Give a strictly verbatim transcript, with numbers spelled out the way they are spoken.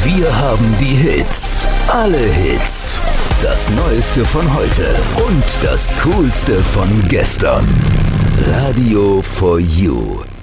Wir haben die Hits. Alle Hits. Das Neueste von heute und das Coolste von gestern. Radio for You.